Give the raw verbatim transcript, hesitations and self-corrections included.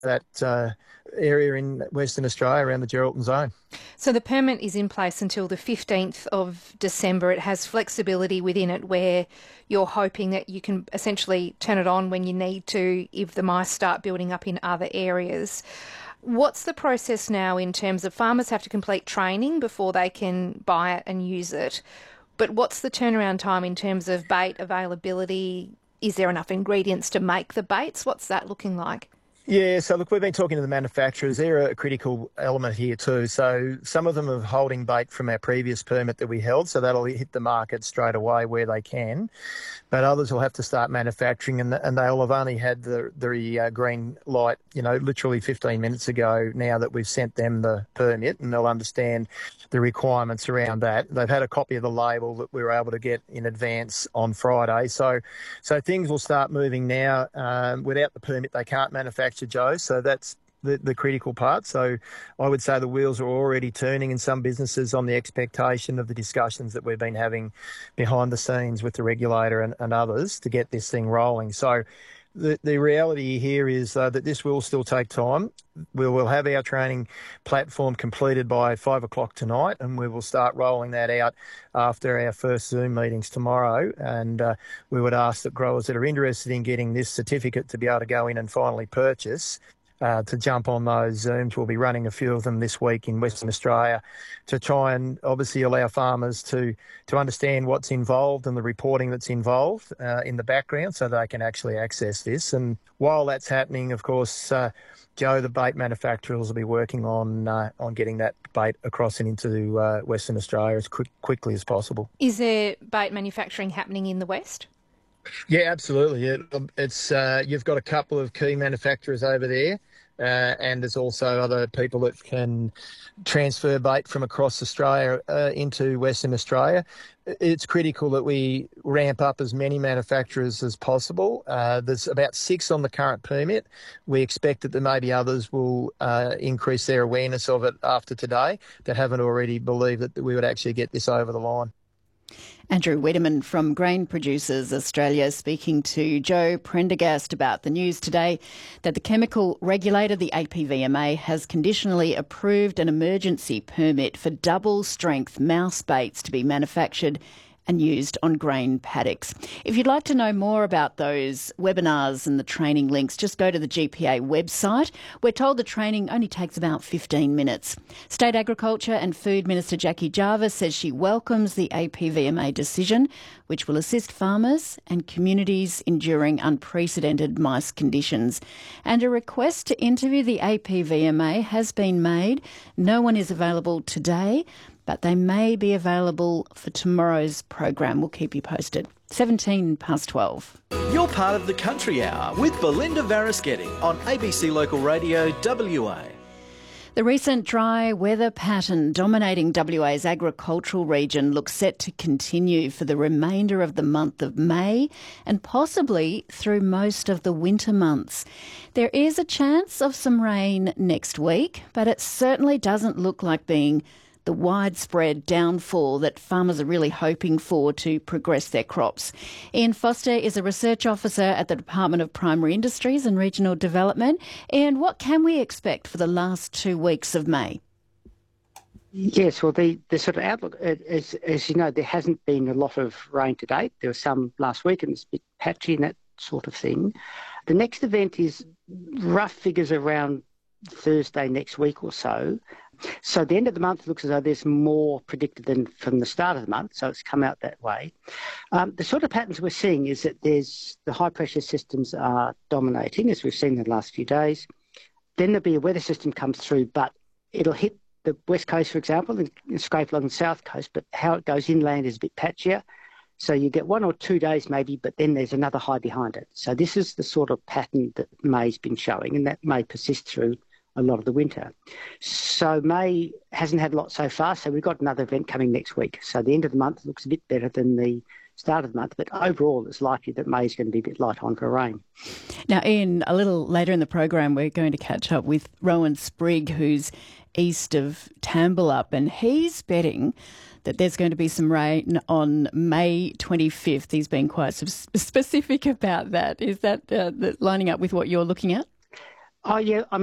that uh, area in Western Australia around the Geraldton zone. So the permit is in place until the fifteenth of December. It has flexibility within it where you're hoping that you can essentially turn it on when you need to if the mice start building up in other areas. What's the process now in terms of farmers have to complete training before they can buy it and use it? But what's the turnaround time in terms of bait availability? Is there enough ingredients to make the baits? What's that looking like? Yeah, so look, we've been talking to the manufacturers. They're a critical element here too. So some of them are holding bait from our previous permit that we held, so that'll hit the market straight away where they can. But others will have to start manufacturing, and, and they'll have only had the, the uh, green light, you know, literally fifteen minutes ago now that we've sent them the permit, and they'll understand the requirements around that. They've had a copy of the label that we were able to get in advance on Friday. So so things will start moving now. Um, without the permit, they can't manufacture, Joe, so that's the, the critical part. So I would say the wheels are already turning in some businesses on the expectation of the discussions that we've been having behind the scenes with the regulator and, and others to get this thing rolling. So the, the reality here is uh, that this will still take time. We will have our training platform completed by five o'clock tonight, and we will start rolling that out after our first Zoom meetings tomorrow. And uh, we would ask that growers that are interested in getting this certificate to be able to go in and finally purchase Uh, to jump on those Zooms. We'll be running a few of them this week in Western Australia to try and obviously allow farmers to to understand what's involved and the reporting that's involved uh, in the background so they can actually access this. And while that's happening, of course, uh, Joe, the bait manufacturers will be working on uh, on getting that bait across and into uh, Western Australia as quick, quickly as possible. Is there bait manufacturing happening in the West? Yeah, absolutely. It, it's uh, you've got a couple of key manufacturers over there, uh, and there's also other people that can transfer bait from across Australia uh, into Western Australia. It's critical that we ramp up as many manufacturers as possible. Uh, there's about six on the current permit. We expect that there may be others will uh, increase their awareness of it after today that haven't already believed that we would actually get this over the line. Andrew Wiedemann from Grain Producers Australia speaking to Joe Prendergast about the news today that the chemical regulator, the A P V M A, has conditionally approved an emergency permit for double-strength mouse baits to be manufactured and used on grain paddocks. If you'd like to know more about those webinars and the training links, just go to the G P A website. We're told the training only takes about fifteen minutes. State Agriculture and Food Minister Jackie Jarvis says she welcomes the A P V M A decision, which will assist farmers and communities enduring unprecedented mice conditions. And a request to interview the A P V M A has been made. No one is available today, but they may be available for tomorrow's program. We'll keep you posted. seventeen past twelve. You're part of the Country Hour with Belinda Varaschetti on A B C Local Radio W A. The recent dry weather pattern dominating W A's agricultural region looks set to continue for the remainder of the month of May and possibly through most of the winter months. There is a chance of some rain next week, but it certainly doesn't look like being the widespread downfall that farmers are really hoping for to progress their crops. Ian Foster is a research officer at the Department of Primary Industries and Regional Development. Ian, what can we expect for the last two weeks of May? Yes, well, the, the sort of outlook, as, as you know, there hasn't been a lot of rain to date. There was some last week and it's a bit patchy and that sort of thing. The next event is rough figures around Thursday next week or so. So the end of the month looks as though there's more predicted than from the start of the month, so it's come out that way. Um, the sort of patterns we're seeing is that there's the high-pressure systems are dominating, as we've seen in the last few days. Then there'll be a weather system comes through, but it'll hit the west coast, for example, and, and scrape along the south coast, but how it goes inland is a bit patchier. So you get one or two days maybe, but then there's another high behind it. So this is the sort of pattern that May's been showing, and that may persist through a lot of the winter. So May hasn't had a lot so far, so we've got another event coming next week. So the end of the month looks a bit better than the start of the month, but overall it's likely that May is going to be a bit light on for rain. Now, Ian, a little later in the program we're going to catch up with Rowan Sprigg, who's east of Tambalup, and he's betting that there's going to be some rain on May twenty-fifth. He's been quite specific about that. Is that uh, lining up with what you're looking at? Oh, yeah. I